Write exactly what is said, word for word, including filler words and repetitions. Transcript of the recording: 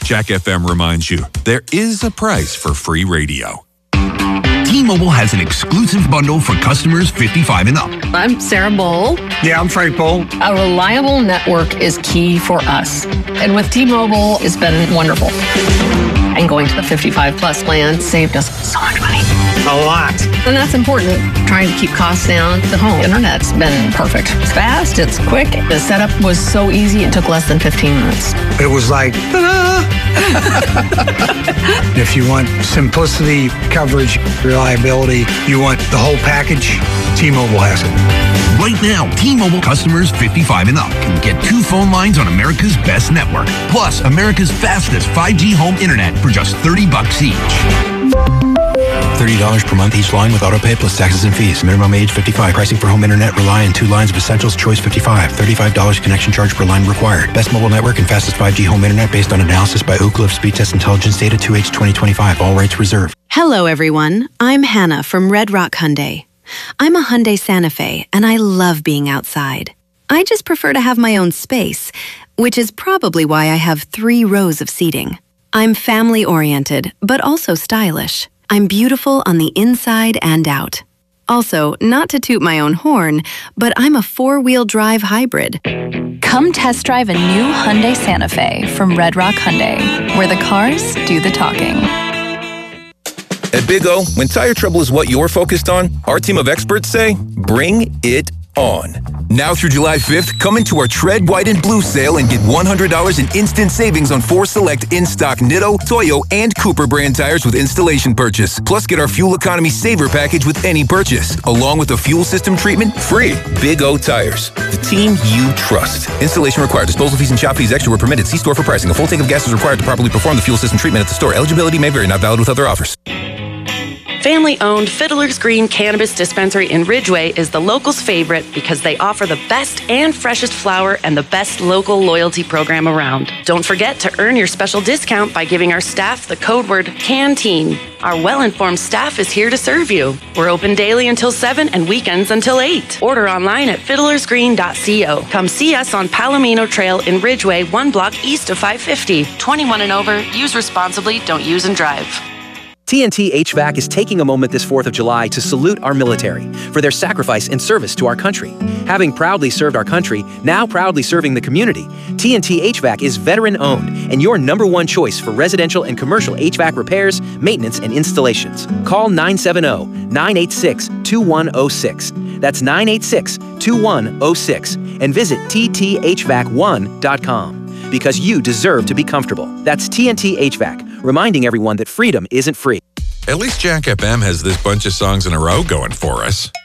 Jack F M reminds you, there is a price for free radio. T-Mobile has an exclusive bundle for customers fifty-five and up. I'm Sarah Bowl. Yeah, I'm Frank Bowl. A reliable network is key for us. And with T-Mobile, it's been wonderful. And going to the fifty-five plus plan saved us so much money. A lot. And that's important. Trying to keep costs down. The home internet's been perfect. It's fast, it's quick. The setup was so easy, it took less than fifteen minutes. It was like, ta-da! If you want simplicity, coverage, reliability, you want the whole package, T-Mobile has it. Right now, T-Mobile customers fifty-five and up can get two phone lines on America's best network, plus America's fastest five G home internet for just thirty bucks each. thirty dollars per month each line with autopay plus taxes and fees. Minimum age fifty-five. Pricing for home internet rely on two lines of essentials. Choice fifty-five. thirty-five dollars connection charge per line required. Best mobile network and fastest five G home internet based on analysis by Ookla of Speed Test Intelligence Data two H twenty twenty-five. All rates reserved. Hello, everyone. I'm Hannah from Red Rock Hyundai. I'm a Hyundai Santa Fe, and I love being outside. I just prefer to have my own space, which is probably why I have three rows of seating. I'm family-oriented, but also stylish. I'm beautiful on the inside and out. Also, not to toot my own horn, but I'm a four-wheel drive hybrid. Come test drive a new Hyundai Santa Fe from Red Rock Hyundai, where the cars do the talking. At Big O, when tire trouble is what you're focused on, our team of experts say, bring it on. Now through July fifth, come into our Tread White and Blue sale and get one hundred dollars in instant savings on four select in-stock Nitto, Toyo, and Cooper brand tires with installation purchase. Plus, get our Fuel Economy Saver package with any purchase, along with a fuel system treatment free. Big O Tires, the team you trust. Installation required. Disposal fees and shop fees extra were permitted. See store for pricing. A full tank of gas is required to properly perform the fuel system treatment at the store. Eligibility may vary. Not valid with other offers. Family-owned Fiddler's Green Cannabis Dispensary in Ridgeway is the locals' favorite because they offer the best and freshest flower and the best local loyalty program around. Don't forget to earn your special discount by giving our staff the code word CANTEEN. Our well-informed staff is here to serve you. We're open daily until seven and weekends until eight. Order online at fiddlers green dot co. Come see us on Palomino Trail in Ridgeway, one block east of five fifty. twenty-one and over. Use responsibly. Don't use and drive. T N T H V A C is taking a moment this fourth of July to salute our military for their sacrifice and service to our country. Having proudly served our country, now proudly serving the community, T N T H V A C is veteran-owned and your number one choice for residential and commercial H V A C repairs, maintenance, and installations. Call nine seven zero, nine eight six, two one zero six. That's nine eight six, two one zero six. And visit T T H V A C one dot com. Because you deserve to be comfortable. That's T N T H V A C, reminding everyone that freedom isn't free. At least Jack F M has this bunch of songs in a row going for us.